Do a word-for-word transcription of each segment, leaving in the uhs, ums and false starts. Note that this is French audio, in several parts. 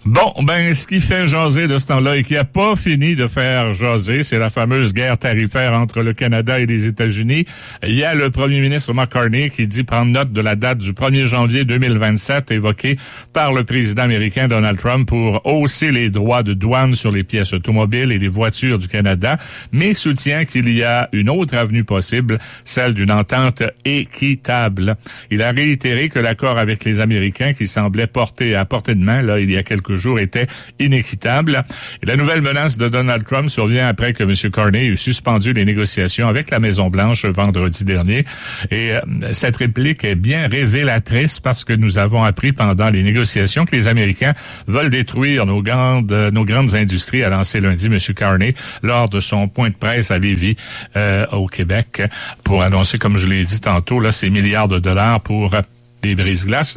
Bon, ben, ce qui fait jaser de ce temps-là et qui a pas fini de faire jaser, c'est la fameuse guerre tarifaire entre le Canada et les États-Unis. Il y a le premier ministre Mark Carney qui dit prendre note de la date du premier janvier deux mille vingt-sept évoquée par le président américain Donald Trump pour hausser les droits de douane sur les pièces automobiles et les voitures du Canada, mais soutient qu'il y a une autre avenue possible, celle d'une entente équitable. Il a réitéré que l'accord avec les Américains qui semblait porter à portée de main, là, il y a quelques jours était inéquitable. Et la nouvelle menace de Donald Trump survient après que M. Carney eut suspendu les négociations avec la Maison-Blanche vendredi dernier. Et euh, cette réplique est bien révélatrice parce que nous avons appris pendant les négociations que les Américains veulent détruire nos grandes, euh, nos grandes industries, a lancé lundi M. Carney lors de son point de presse à Lévis, euh, au Québec, pour annoncer, comme je l'ai dit tantôt, là, ces milliards de dollars pour euh, des brise-glaces.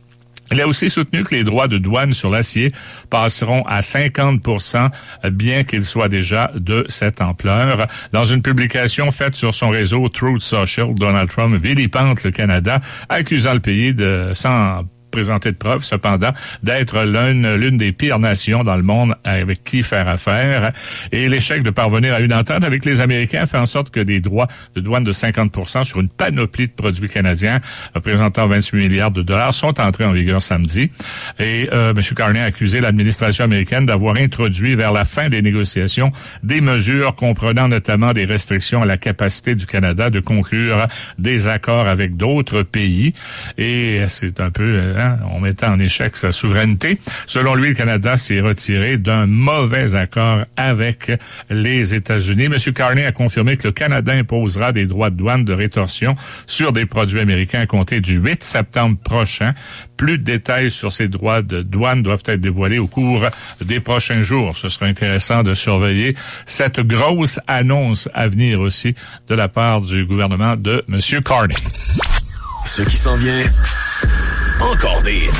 Il a aussi soutenu que les droits de douane sur l'acier passeront à cinquante pour cent, bien qu'ils soient déjà de cette ampleur. Dans une publication faite sur son réseau Truth Social, Donald Trump vilipende le Canada, accusant le pays de, sans présenter de preuves, cependant, d'être l'une, l'une des pires nations dans le monde avec qui faire affaire. Et l'échec de parvenir à une entente avec les Américains fait en sorte que des droits de douane de cinquante pour cent sur une panoplie de produits canadiens représentant vingt-huit milliards de dollars sont entrés en vigueur samedi. Et euh, M. Carney a accusé l'administration américaine d'avoir introduit vers la fin des négociations des mesures comprenant notamment des restrictions à la capacité du Canada de conclure des accords avec d'autres pays. Et c'est un peu... on mettait en échec sa souveraineté. Selon lui, le Canada s'est retiré d'un mauvais accord avec les États-Unis. M. Carney a confirmé que le Canada imposera des droits de douane de rétorsion sur des produits américains à compter du huit septembre prochain. Plus de détails sur ces droits de douane doivent être dévoilés au cours des prochains jours. Ce sera intéressant de surveiller cette grosse annonce à venir aussi de la part du gouvernement de M. Carney. Ce qui s'en vient... Encore des hits.